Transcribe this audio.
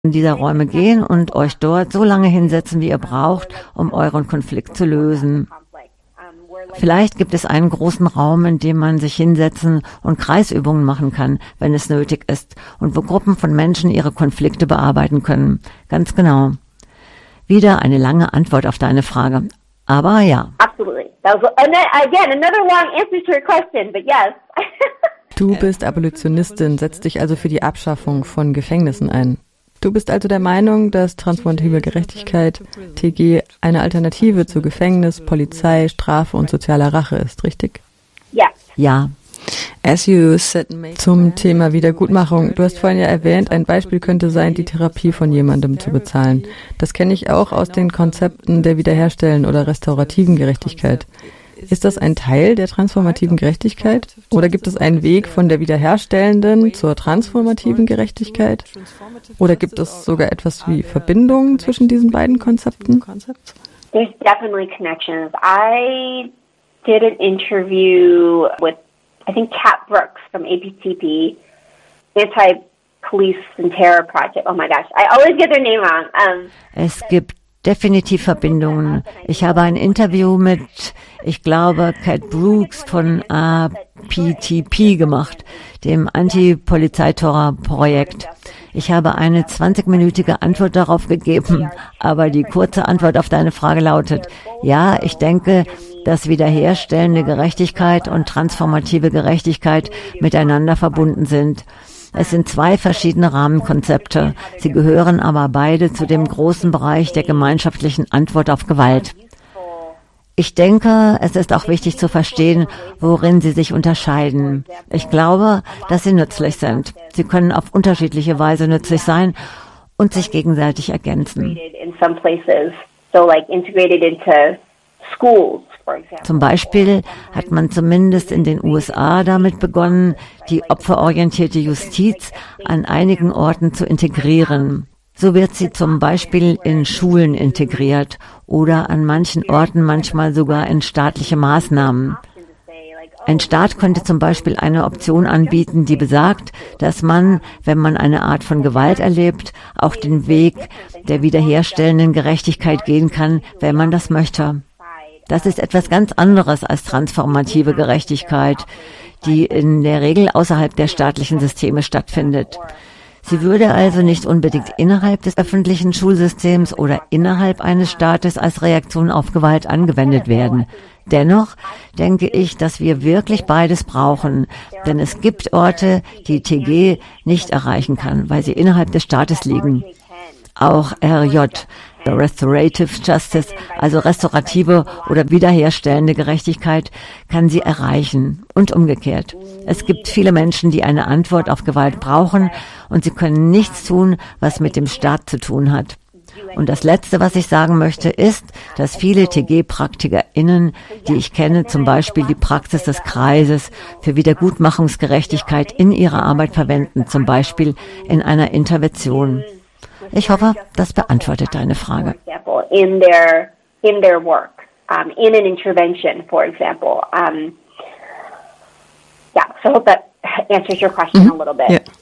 in dieser Räume gehen und euch dort so lange hinsetzen, wie ihr braucht, um euren Konflikt zu lösen. Vielleicht gibt es einen großen Raum, in dem man sich hinsetzen und Kreisübungen machen kann, wenn es nötig ist, und wo Gruppen von Menschen ihre Konflikte bearbeiten können. Ganz genau. Wieder eine lange Antwort auf deine Frage. Aber ja. Absolutely. That was, again, another long answer to your question, but yes. Du bist Abolitionistin, setzt dich also für die Abschaffung von Gefängnissen ein. Du bist also der Meinung, dass transformative Gerechtigkeit, TG, eine Alternative zu Gefängnis, Polizei, Strafe und sozialer Rache ist, richtig? Ja. Ja. Zum Thema Wiedergutmachung. Du hast vorhin ja erwähnt, ein Beispiel könnte sein, die Therapie von jemandem zu bezahlen. Das kenne ich auch aus den Konzepten der wiederherstellenden oder restaurativen Gerechtigkeit. Ist das ein Teil der transformativen Gerechtigkeit? Oder gibt es einen Weg von der wiederherstellenden zur transformativen Gerechtigkeit? Oder gibt es sogar etwas wie Verbindungen zwischen diesen beiden Konzepten? There's definitely connections. I did an interview with, I think, Kat Brooks from APTP, Anti-Police and Terror Project. Oh my gosh, I always get their name wrong. Es gibt definitiv Verbindungen. Ich habe ein Interview mit, ich glaube, Kat Brooks von APTP gemacht, dem Anti-Polizeiterror-Projekt. Ich habe eine 20-minütige Antwort darauf gegeben, aber die kurze Antwort auf deine Frage lautet, ja, ich denke, dass wiederherstellende Gerechtigkeit und transformative Gerechtigkeit miteinander verbunden sind. Es sind zwei verschiedene Rahmenkonzepte. Sie gehören aber beide zu dem großen Bereich der gemeinschaftlichen Antwort auf Gewalt. Ich denke, es ist auch wichtig zu verstehen, worin sie sich unterscheiden. Ich glaube, dass sie nützlich sind. Sie können auf unterschiedliche Weise nützlich sein und sich gegenseitig ergänzen. Zum Beispiel hat man zumindest in den USA damit begonnen, die opferorientierte Justiz an einigen Orten zu integrieren. So wird sie zum Beispiel in Schulen integriert oder an manchen Orten manchmal sogar in staatliche Maßnahmen. Ein Staat könnte zum Beispiel eine Option anbieten, die besagt, dass man, wenn man eine Art von Gewalt erlebt, auch den Weg der wiederherstellenden Gerechtigkeit gehen kann, wenn man das möchte. Das ist etwas ganz anderes als transformative Gerechtigkeit, die in der Regel außerhalb der staatlichen Systeme stattfindet. Sie würde also nicht unbedingt innerhalb des öffentlichen Schulsystems oder innerhalb eines Staates als Reaktion auf Gewalt angewendet werden. Dennoch denke ich, dass wir wirklich beides brauchen, denn es gibt Orte, die TG nicht erreichen kann, weil sie innerhalb des Staates liegen. Auch RJ, Restorative Justice, also restaurative oder wiederherstellende Gerechtigkeit, kann sie erreichen und umgekehrt. Es gibt viele Menschen, die eine Antwort auf Gewalt brauchen und sie können nichts tun, was mit dem Staat zu tun hat. Und das Letzte, was ich sagen möchte, ist, dass viele TG-PraktikerInnen, die ich kenne, zum Beispiel die Praxis des Kreises für Wiedergutmachungsgerechtigkeit in ihrer Arbeit verwenden, zum Beispiel in einer Intervention. Ich hoffe, das beantwortet deine Frage. In their work, in an intervention, for example. Yeah, so I hope that answers your question a little bit. Yeah.